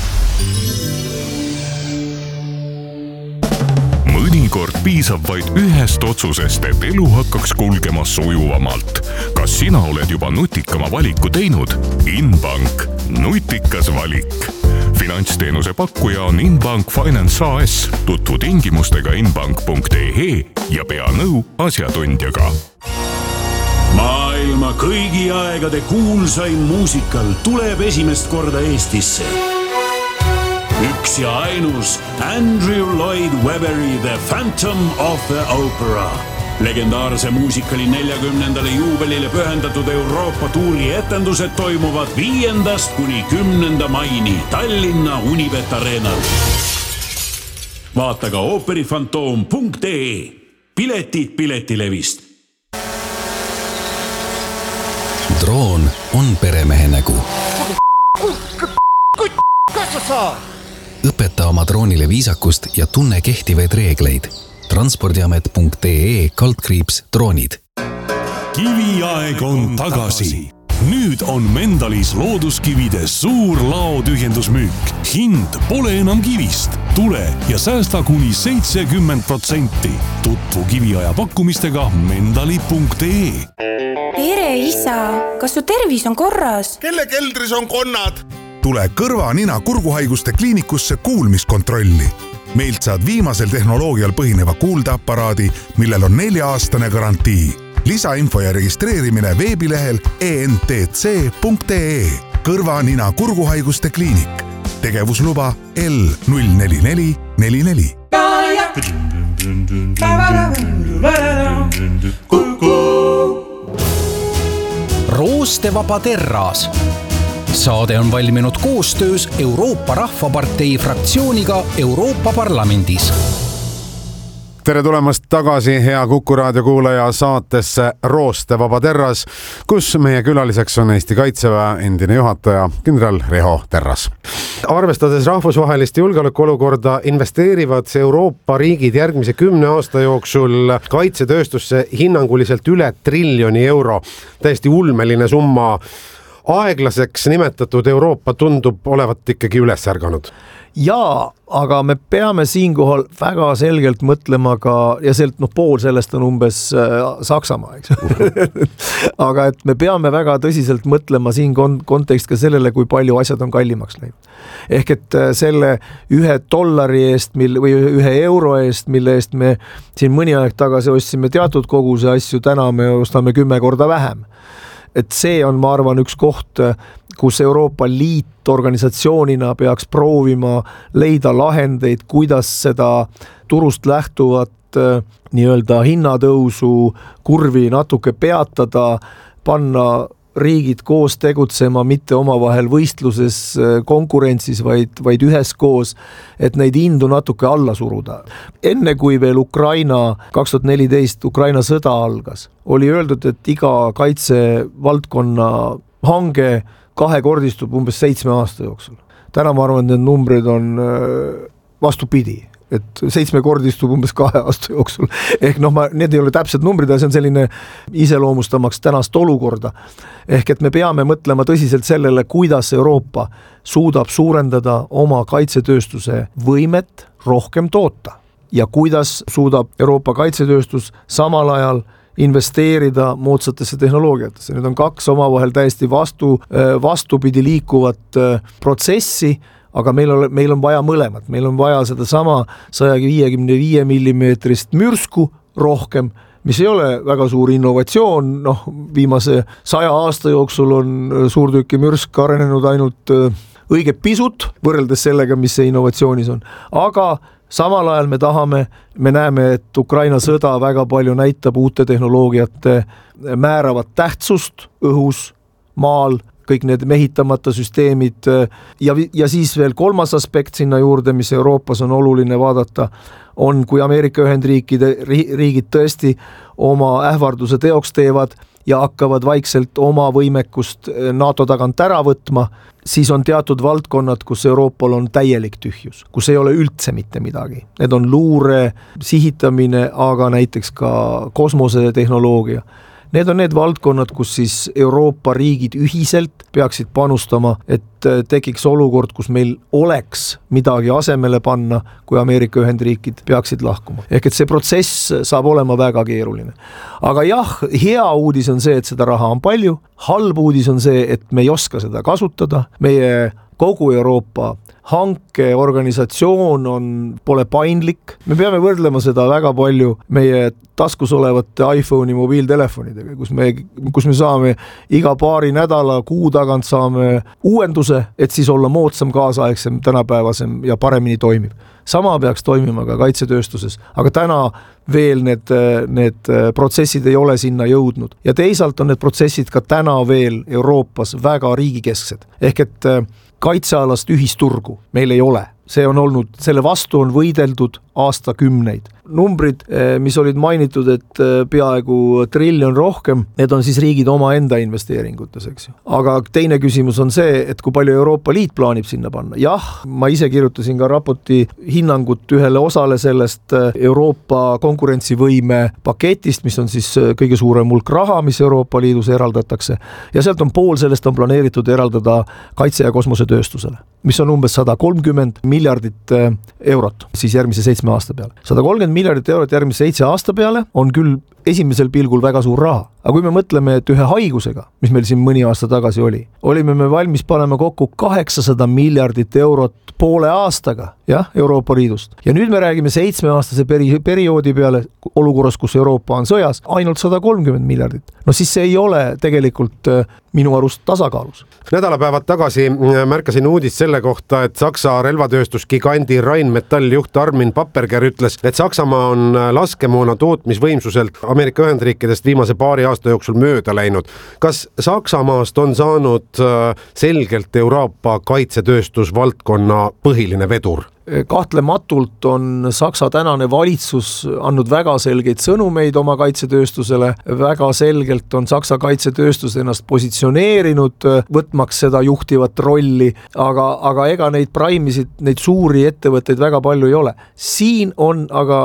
Mõnikord piisab vaid ühest otsusest, et elu hakkaks kulgema sujuvamalt. Kas sina oled juba nutikama valiku teinud? Inbank. Nutikas valik. Finantsteenuse pakkuja on Inbank Finance A S. Tutvu tingimustega inbank punkt e e ja pea nõu asjatundjaga. Maailma kõigi aegade kuulsaim muusikal tuleb esimest korda Eestisse. Üks ja ainus Andrew Lloyd Webberi The Phantom of the Opera. Legendaarse muusikali neljakümnendale juubelile pühendatud Euroopa tuuri etendused toimuvad viiendast kuni kümnenda maini Tallinna Unibet Arenal. Vaata ka ooperifantoom punkt e e. Piletid Piletilevist. Droon on peremehe nägu. Kas sa saad? Õpeta oma droonile viisakust ja tunne kehtivaid reegleid. transpordiamet punkt e e kaldkriips droonid. Kiviaeg on tagasi. Nüüd on Mendalis looduskivide suur laotühjendusmüük. Hind pole enam kivist. Tule ja säästa kuni seitsekümmend protsenti. Tutvu kiviaja pakkumistega mendali punkt e e. Tere isa, kas su tervis on korras? Kelle keldris on konnad? Tule kõrva, nina, kurguhaiguste kliinikusse kuulmiskontrolli. Meilt saad viimasel tehnoloogial põhineva kuuldeaparaadi, millel on nelja-aastane garantii. Lisainfo ja registreerimine veebilehel e n t c punkt e e. Kõrva, nina, kurguhaiguste kliinik. Tegevusluba L null neli neli neli neli. Roostevaba terras. Saade on valminud koostöös Euroopa Rahvapartei fraktsiooniga Euroopa Parlamendis. Tere tulemast tagasi, hea Kuku raadio kuulaja, saatesse Roostevaba terras, kus meie külaliseks on Eesti Kaitseväe endine juhataja kindral Riho Terras. Arvestades rahvusvahelist julgeolekuolukorda investeerivad Euroopa riigid järgmise kümne aasta jooksul kaitsetööstusse hinnanguliselt üle triljoni euro. Täiesti ulmeline summa. aeglaseks nimetatud Euroopa tundub olevat ikkagi üles ärganud. Jaa, aga me peame siinkohal väga selgelt mõtlema ka, ja sealt noh, pool sellest on umbes Saksamaa, eks. Aga et me peame väga tõsiselt mõtlema siin kontekst ka sellele, kui palju asjad on kallimaks läinud. Ehk et selle ühe dollari eest mille, või ühe euro eest, mille eest me siin mõni aeg tagasi ostsime teatud koguse asju, täna me ostame kümme korda vähem. Et see on, ma arvan, üks koht, kus Euroopa Liit organisatsioonina peaks proovima leida lahendeid, kuidas seda turust lähtuvat nii-öelda hinnatõusu kurvi natuke peatada, panna riigid koos tegutsema, mitte omavahel võistluses konkurentsis, vaid, vaid üheskoos, et neid hindu natuke alla suruda. Enne kui veel Ukraina kaks tuhat neliteist Ukraina sõda algas, oli öeldud, et iga kaitsevaldkonna hange kahekordistub umbes seitsme aasta jooksul. Täna ma arvan, et need numbrid on vastupidi, et seitsmekordistub umbes kahe aasta jooksul. Ehk noh, ma, need ei ole täpsed numbrid, see on selline iseloomustamaks tänast olukorda. Ehk et me peame mõtlema tõsiselt sellele, kuidas Euroopa suudab suurendada oma kaitsetööstuse võimet rohkem toota ja kuidas suudab Euroopa kaitsetööstus samal ajal investeerida moodsatesse tehnoloogiatesse. Need on kaks omavahel täiesti vastu, vastupidi liikuvat protsessi, aga meil on, meil on vaja mõlemat. Meil on vaja seda sama sada viiskümmend viis millimeetrist mürsku rohkem, mis ei ole väga suur innovatsioon. Noh, viimase saja aasta jooksul on suurtüki mürsk arenenud ainult õige pisut võrreldes sellega, mis see innovatsioonis on. Aga samal ajal me tahame, me näeme, et Ukraina sõda väga palju näitab uute tehnoloogiate määravat tähtsust õhus, maal, kõik need mehitamata süsteemid ja, ja siis veel kolmas aspekt sinna juurde, mis Euroopas on oluline vaadata, on kui Ameerika Ühendriikide riigid tõesti oma ähvarduse teoks teevad ja hakkavad vaikselt oma võimekust NATO tagant ära võtma, siis on teatud valdkonnad, kus Euroopal on täielik tühjus, kus ei ole üldse mitte midagi. Need on luure, sihitamine, aga näiteks ka kosmosetehnoloogia. Need on need valdkonnad, kus siis Euroopa riigid ühiselt peaksid panustama, et tekiks olukord, kus meil oleks midagi asemele panna, kui Ameerika Ühendriikid peaksid lahkuma. Ehk et see protsess saab olema väga keeruline. Aga jah, hea uudis on see, et seda raha on palju. Halb uudis on see, et me ei oska seda kasutada. Meie kogu Euroopa hanke organisatsioon on, pole paindlik. Me peame võrdlema seda väga palju meie taskus olevate iPhone'i mobiiltelefonidega, kus me, kus me saame iga paari nädala, kuu tagant saame uuenduse, et siis olla moodsam, kaasaegsem, tänapäevasem ja paremini toimib. Sama peaks toimima ka kaitsetööstuses, aga täna veel need, need protsessid ei ole sinna jõudnud. Ja teisalt on need protsessid ka täna veel Euroopas väga riigikesksed. Ehk et kaitsealast ühisturgu meil ei ole. See on olnud, selle vastu on võideldud aastakümneid. Numbrid, mis olid mainitud, et peaaegu triljon rohkem, need on siis riigid oma enda investeeringutes, eks ju. Aga teine küsimus on see, et kui palju Euroopa Liit plaanib sinna panna. Jah, ma ise kirjutasin ka raporti hinnangut ühele osale sellest Euroopa konkurentsivõime paketist, mis on siis kõige suurem hulk raha, mis Euroopa Liidus eraldatakse. Ja sealt on pool sellest on planeeritud eraldada kaitse- ja kosmosetööstusele, mis on umbes sada kolmkümmend miljardit eurot siis järgmise seitsme aasta peale. sada kolmkümmend miljardit eurot järgmise seitse aasta peale on küll esimesel pilgul väga suur raha. Aga kui me mõtleme, et ühe haigusega, mis meil siin mõni aasta tagasi oli, olime me valmis panema kokku kaheksasada miljardit eurot poole aastaga, jah, Euroopa Liidust. Ja nüüd me räägime seitsmeaastase peri- perioodi peale olukorras, kus Euroopa on sõjas, ainult sada kolmkümmend miljardit. No siis see ei ole tegelikult minu arust tasakaalus. Nädalapäevad tagasi märkasin uudist selle kohta, et Saksa relvatööstusgigandi Rheinmetall juht Armin Papperger ütles, et Saksamaa on laskemoona tootmisvõimsuselt Ameerika Ühendriikidest viimase paari aasta jooksul mööda läinud. Kas Saksamaast on saanud selgelt Euroopa kaitsetööstusvaldkonna põhiline vedur? Kahtlematult on Saksa tänane valitsus andnud väga selgeid sõnumeid oma kaitsetööstusele, väga selgelt on Saksa kaitsetööstus ennast positsioneerinud, võtmaks seda juhtivat rolli, aga, aga ega neid praimisid, neid suuri ettevõtteid väga palju ei ole. Siin on aga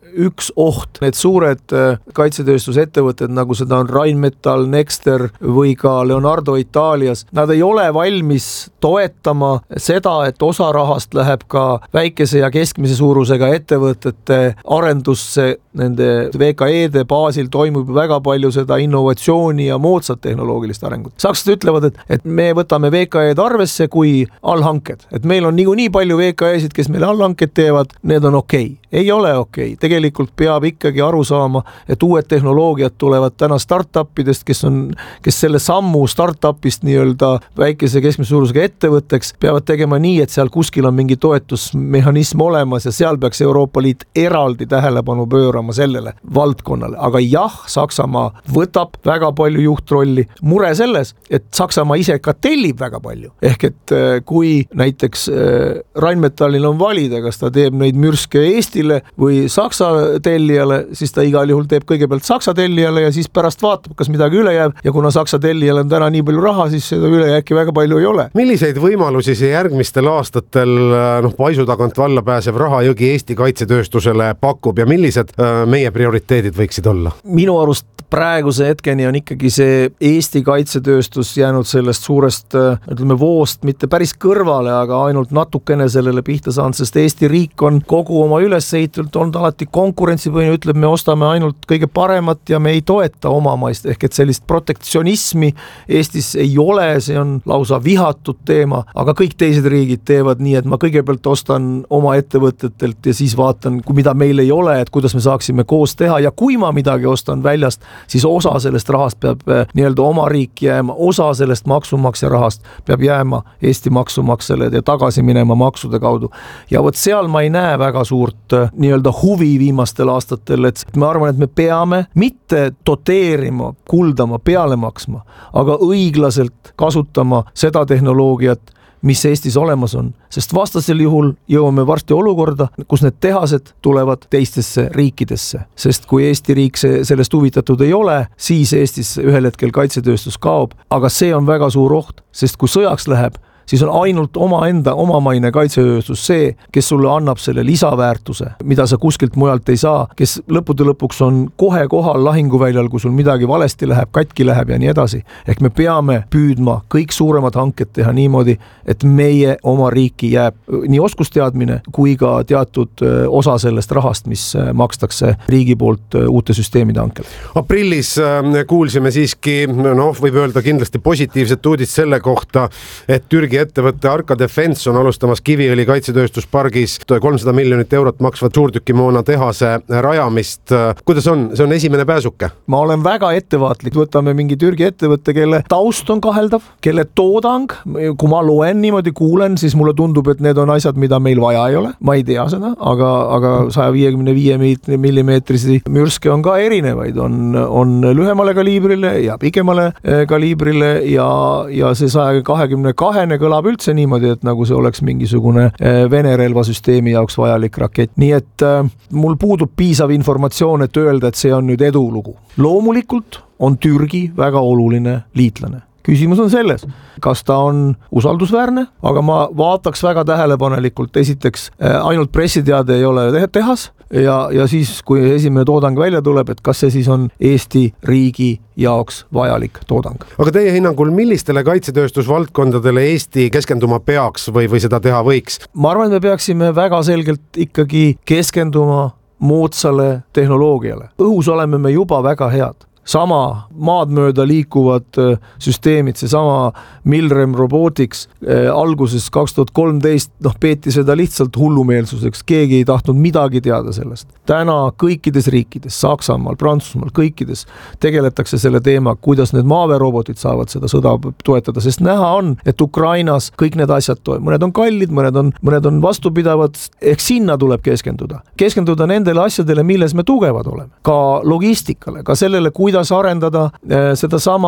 üks oht. Need suured kaitsetööstusettevõtted, nagu seda on Rheinmetall, Nexter või ka Leonardo Itaalias, nad ei ole valmis toetama seda, et osa rahast läheb ka väikese ja keskmise suurusega ettevõtete arendusse. Nende V K E-de baasil toimub väga palju seda innovatsiooni ja moodsat tehnoloogilist arengut. Sakslased ütlevad, et, et me võtame V K E-d arvesse kui allhanked. Et meil on nii, nii palju V K E-sid, kes meile allhanked teevad, need on okei. Ei ole okei. Tegelikult peab ikkagi aru saama, et uued tehnoloogiad tulevad täna startupidest, kes on, kes selle sammu startupist nii-öelda väikese keskmise suurusega ettevõtteks peavad tegema nii, et seal kuskil on mingi toetusmehhanism olemas ja seal peaks Euroopa Liit eraldi tähelepanu pöörama sellele valdkonnale. Aga jah, Saksamaa võtab väga palju juhtrolli. Mure selles, et Saksamaa ise ka tellib väga palju. Ehk et kui näiteks Rheinmetallil on valida, kas ta teeb neid mürske Eestile või Saksa tellijale, siis ta igal juhul teeb kõigepealt Saksa tellijale ja siis pärast vaatab, kas midagi üle jääb. Ja kuna Saksa tellijale on täna nii palju raha, siis seda ülejääki väga palju ei ole. Milliseid võimalusi see järgmistel aastatel noh, paisu tagant valla pääsev rahajõgi Eesti kaitsetööstusele pakub ja millised meie prioriteedid võiksid olla? Minu arust praeguse hetkeni on ikkagi see Eesti kaitsetööstus jäänud sellest suurest ütleme, voost mitte päris kõrvale, aga ainult natukene sellele pihta saanud, sest Eesti riik on kogu oma ülesehitult olnud alati konkurentsipõhine, ütleb, me ostame ainult kõige paremat ja me ei toeta omamaist, ehk et sellist protektsionismi Eestis ei ole, see on lausa vihatud teema, aga kõik teised riigid teevad nii, et ma kõigepealt ostan oma ettevõtetelt ja siis vaatan, kui mida meil ei ole, et kuidas me saaksime koos teha ja kui ma midagi ostan väljast, siis osa sellest rahast peab nii-öelda oma riik jääma, osa sellest maksumaksja rahast peab jääma Eesti maksumaksjale ja tagasi minema maksude kaudu. Ja vot seal ma ei näe väga suurt nii-öelda huvi viimastel aastatel, et ma arvan, et me peame mitte doteerima, kuldama, peale maksma, aga õiglaselt kasutama seda tehnoloogiat, mis Eestis olemas on, sest vastasel juhul jõuame varsti olukorda, kus need tehased tulevad teistesse riikidesse, sest kui Eesti riik see, sellest huvitatud ei ole, siis Eestis ühel hetkel kaitsetööstus kaob, aga see on väga suur oht, sest kui sõjaks läheb, siis on ainult omaenda omamaine kaitsetööstus see, kes sulle annab selle lisaväärtuse, mida sa kuskilt mujalt ei saa, kes lõppude lõpuks on kohe kohal lahinguväljal, kui sul midagi valesti läheb, katki läheb ja nii edasi. Ehk me peame püüdma kõik suuremad hanked teha niimoodi, et meie oma riiki jääb nii oskusteadmine kui ka teatud osa sellest rahast, mis makstakse riigi poolt uute süsteemide hankel. Aprillis kuulsime siiski, noh, võib öelda kindlasti positiivset uudist selle kohta, et Türgi ettevõtte Arka Defense on alustamas Kiviõli kaitsetööstuspargis kolmsada miljonit eurot maksvat suurtükimoona tehase rajamist. Kuidas on? See on esimene pääsuke. Ma olen väga ettevaatlik. Võtame mingi Türgi ettevõtte, kelle taust on kaheldav, kelle toodang, kui ma loen niimoodi, kuulen, siis mulle tundub, et need on asjad, mida meil vaja ei ole. Ma ei tea seda, aga, aga saja viiekümne viie millimeetrisi mürske on ka erinevaid. On, on lühemale kaliibrile ja pikemale kaliibrile ja, ja see saja kahekümne kahene kõlab üldse niimoodi, et nagu see oleks mingisugune Vene relvasüsteemi jaoks vajalik rakett. Nii et äh, mul puudub piisav informatsioon, et öelda, et see on nüüd edulugu. Loomulikult on Türgi väga oluline liitlane. Küsimus on selles, kas ta on usaldusväärne, aga ma vaataks väga tähelepanelikult. Esiteks, ainult pressiteade ei ole tehas ja, ja siis, kui esimene toodang välja tuleb, et kas see siis on Eesti riigi jaoks vajalik toodang. Aga teie hinnangul, millistele kaitsetööstusvaldkondadele Eesti keskenduma peaks või, või seda teha võiks? Ma arvan, et me peaksime väga selgelt ikkagi keskenduma moodsale tehnoloogiale. Õhus oleme me juba väga head. Sama maad mööda liikuvad süsteemid, see sama Milrem Robotics eh, alguses kaks tuhat kolmteist, noh, peeti seda lihtsalt hullumeelsuseks, keegi ei tahtnud midagi teada sellest. Täna kõikides riikides, Saksamaal, Prantsusmaal, kõikides tegeletakse selle teema, kuidas need maaväerobotid saavad seda sõda toetada, sest näha on, et Ukrainas kõik need asjad toivad. Mõned on kallid, mõned on, mõned on vastupidavad, ehk sinna tuleb keskenduda. Keskenduda nendele asjadele, milles me tugevad oleme. Ka logistikale, ka sellele, kuidas arendada seda sama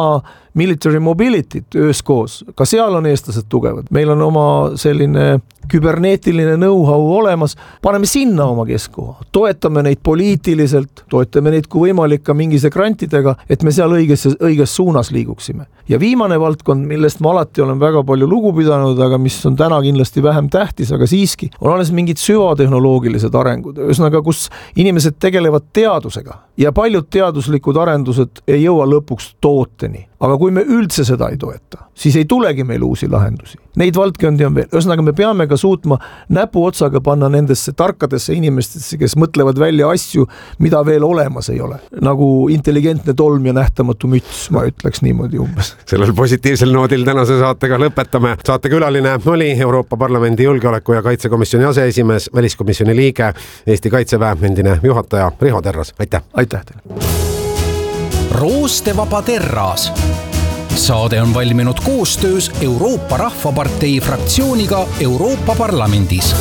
military mobility't üheskoos, ka seal on eestlased tugevad. Meil on oma selline küberneetiline know-how olemas, paneme sinna oma keskkoha, toetame neid poliitiliselt, toetame neid kui võimalik ka mingise grantidega, et me seal õiges, õiges suunas liiguksime. Ja viimane valdkond, millest ma alati olen väga palju lugu pidanud, aga mis on täna kindlasti vähem tähtis, aga siiski, on alles mingid süvatehnoloogilised arengud, ühesõnaga, kus inimesed tegelevad teadusega ja paljud teaduslikud arendused ei jõua lõpuks tooteni. Aga kui me üldse seda ei toeta, siis ei tulegi meil uusi lahendusi. Neid valdkondi on veel. Ühesõnaga, me peame ka suutma näpu otsaga panna nendesse tarkadesse inimestesse, kes mõtlevad välja asju, mida veel olemas ei ole. Nagu intelligentne tolm ja nähtamatu müts, ma ütleks niimoodi umbes. Sellel positiivsel noodil tänase saatega lõpetame. Saate külaline oli Euroopa Parlamendi julgeoleku- ja kaitsekomisjoni aseesimees, väliskomisjoni liige, Eesti Kaitseväe endine juhataja Riho Terras. Aitäh! Aitäh teile! Roostevaba terras. Saade on valminud koostöös Euroopa Rahvapartei fraktsiooniga Euroopa Parlamendis.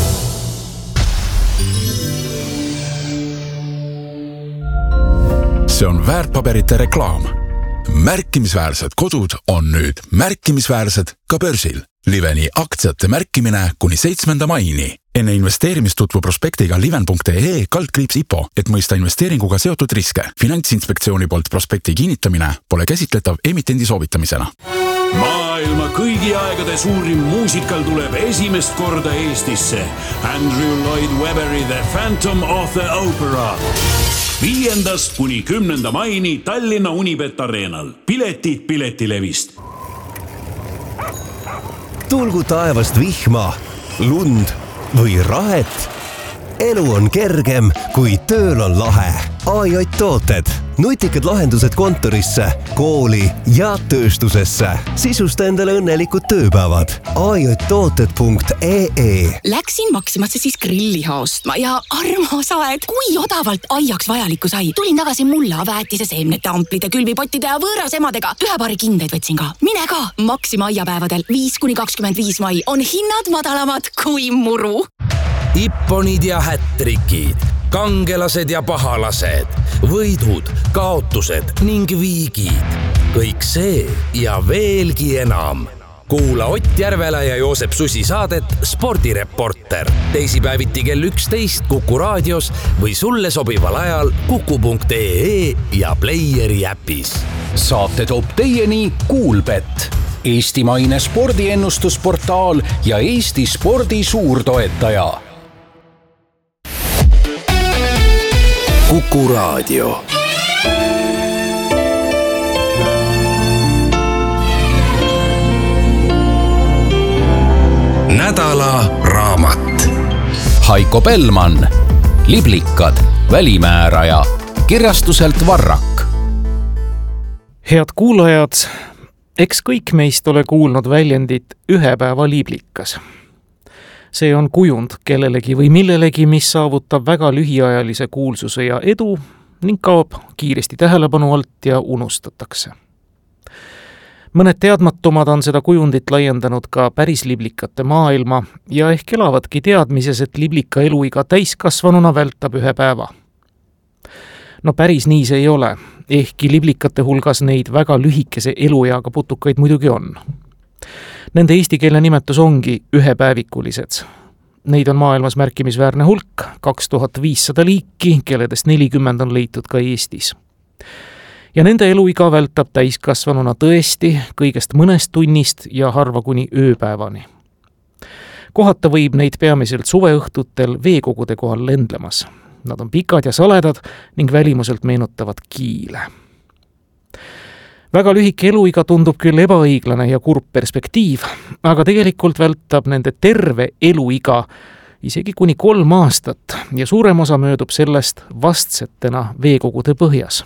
See on väärtpaberite reklaam. Märkimisväärsed kodud on nüüd märkimisväärsed ka börsil. Liveni aktsiate märkimine kuni seitsmenda maini. Enne investeerimist tutvu prospektiga liven punkt ee kaldkriips ipo, et mõista investeeringuga seotud riske. Finantsinspektsiooni poolt prospekti kinnitamine pole käsitletav emitendi soovitamisena. Maailma kõigi aegade suurim muusikal tuleb esimest korda Eestisse. Andrew Lloyd Webberi The Phantom of the Opera. Viiendast kuni kümnenda maini Tallinna Unibet Arenal. Piletid Piletilevist. Tulgu taevast vihma, lund või rahet. Elu on kergem, kui tööl on lahe. A J tooted. Nutikad lahendused kontorisse, kooli ja tööstusesse. Sisusta endale õnnelikud tööpäevad. A J tooted punkt ee. Läksin Maximasse siis grilliha ostma ja armas aed, kui odavalt aiaks vajalikku sai. Tulin tagasi mulla, väetise, seemnete, amplide, külvipottide ja võõras emadega. Ühe paari kindeid võtsin ka. Mine ka! Maxima aiapäevadel viis kuni kakskümmend viis mai on hinnad madalamad kui muru. Ipponid ja hättrikid, kangelased ja pahalased, võidud, kaotused ning viigid. Kõik see ja veelgi enam. Kuula Ott Järvela ja Joosep Susi saadet Spordireporter. Teisipäeviti kell üksteist Kuku raadios või sulle sobival ajal kuku punkt ee ja Playeri äpis. Saate toob teieni Kuulbet, eestimaine spordiennustusportaal ja Eesti spordi suurtoetaja. Kuku raadio. Nädala raamat. Haiko Bellmann, Liblikad, välimääraja, kirjastuselt Varrak. Head kuulajad, eks kõik meist ole kuulnud väljendit ühe päeva liblikas. See on kujund kellelegi või millelegi, mis saavutab väga lühiajalise kuulsuse ja edu ning kaob kiiresti tähelepanu alt ja unustatakse. Mõned teadmatumad on seda kujundit laiendanud ka päris liblikate maailma ja ehk elavadki teadmises, et liblika eluiga täiskasvanuna vältab ühe päeva. No päris nii see ei ole, ehkki liblikate hulgas neid väga lühikese elueaga putukaid muidugi on. Nende eestikeelne nimetus ongi ühepäevikulised. Neid on maailmas märkimisväärne hulk, kaks tuhat viissada liiki, kelledest nelikümmend on leitud ka Eestis. Ja nende eluiga vältab täiskasvanuna tõesti kõigest mõnest tunnist ja harva kuni ööpäevani. Kohata võib neid peamiselt suveõhtutel veekogude kohal lendlemas. Nad on pikad ja saledad ning välimuselt meenutavad kiile. Väga lühike eluiga tundub küll ebaõiglane ja kurb perspektiiv, aga tegelikult vältab nende terve eluiga isegi kuni kolm aastat ja suurem osa möödub sellest vastsetena veekogude põhjas.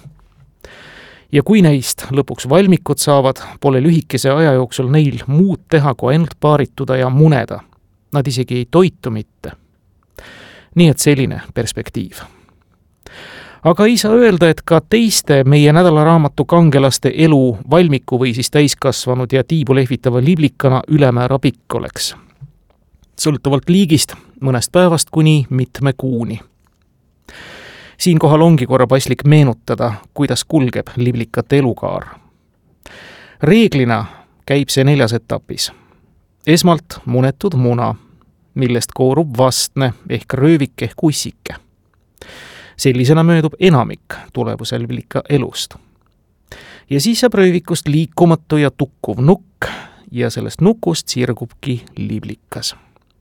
Ja kui neist lõpuks valmikud saavad, pole lühikese aja jooksul neil muud teha, kui ainult paarituda ja muneda. Nad isegi ei toitu mitte. Nii et selline perspektiiv. Aga ei saa öelda, et ka teiste meie nädalaraamatu kangelaste elu valmiku või siis täiskasvanud ja tiibu lehvitava liblikana ülemäära pikk oleks. Sõltuvalt liigist mõnest päevast kuni mitme kuuni. Siinkohal ongi korra paslik meenutada, kuidas kulgeb liblikate elukaar. Reeglina käib see neljas etapis. Esmalt munetud muna, millest koorub vastne ehk röövik ehk ussike. Sellisena möödub enamik tulevuse liblika elust. Ja siis saab röövikust liikumatu ja tukkuv nukk ja sellest nukust sirgubki liblikas.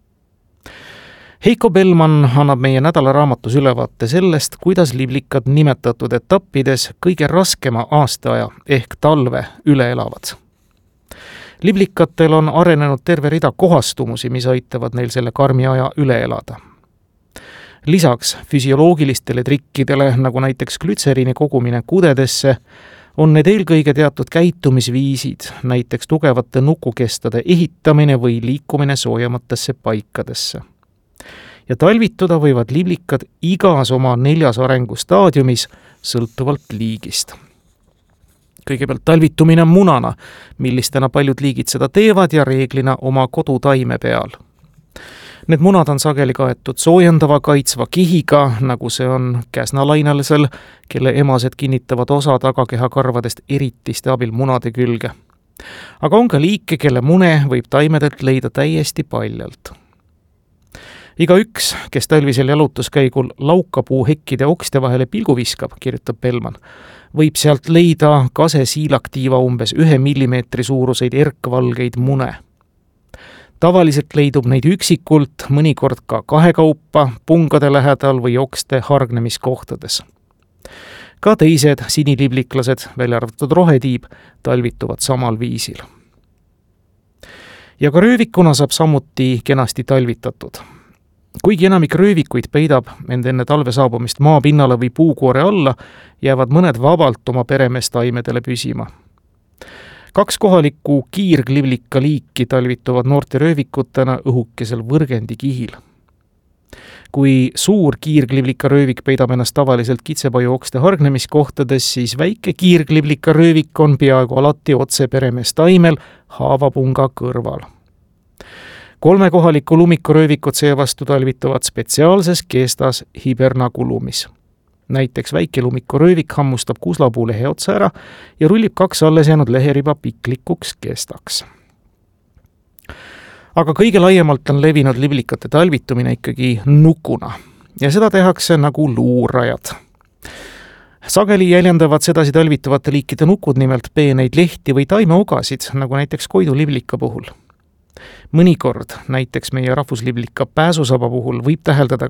Heiko Bellmann annab meie nädalaraamatus ülevaate sellest, kuidas liblikad nimetatud etappides kõige raskema aastaaja ehk talve üle elavad. Liblikatel on arenenud terve rida kohastumusi, mis aitavad neil selle karmi aja üle elada. Lisaks füsioloogilistele trikkidele, nagu näiteks glütseriini kogumine kudedesse, on need eelkõige teatud käitumisviisid, näiteks tugevate nukukestade ehitamine või liikumine soojematesse paikadesse. Ja talvituda võivad liblikad igas oma neljas arengustaadiumis sõltuvalt liigist. Kõigepealt talvitumine munana, millistena paljud liigid seda teevad ja reeglina oma kodutaime peal. Need munad on sageli kaetud soojendava kaitsva kihiga, nagu see on käsnalainalisel, kelle emased kinnitavad osa tagakehakarvadest eritiste abil munade külge. Aga on ka liike, kelle mune võib taimedelt leida täiesti paljalt. Iga üks, kes talvisel jalutuskäigul laukapuu hekkide okste vahele pilgu viskab, kirjutab Bellmann, võib sealt leida kase siilaktiiva umbes ühe millimeetri suuruseid erkvalgeid mune. Tavaliselt leidub neid üksikult, mõnikord ka kahekaupa, pungade lähedal või okste hargnemiskohtades. Ka teised sinilibliklased, välja arvatud rohetiib, talvituvad samal viisil. Ja ka röövikuna saab samuti kenasti talvitatud. Kuigi enamik röövikuid peidab end enne talve saabumist maapinnale või puukoore alla, jäävad mõned vabalt oma peremees taimedele püsima. Kaks kohalikku kiirgliblika liiki talvituvad noorte röövikutena õhukesel võrgendi kihil. Kui suur kiirgliblika röövik peidab ennast tavaliselt kitsepaju okste hargnemiskohtades, siis väike kiirgliblika röövik on peaaegu alati otse peremees taimel haavapunga kõrval. Kolme kohaliku lumikuröövikut seevastu talvituvad spetsiaalses kestas hibernakulumis. Näiteks väike lumikuröövik hammustab kuslapuu lehe otsa ära ja rullib kaks alles jäänud leheriba piklikuks kestaks. Aga kõige laiemalt on levinud liblikate talvitumine ikkagi nukuna ja seda tehakse nagu luurajad. Sageli jäljendavad sedasi talvituvate liikide nukud nimelt peeneid lehti või taimeogasid, nagu näiteks koiduliblika puhul. Mõnikord, näiteks meie rahvusliblika pääsusaba puhul, võib täheldada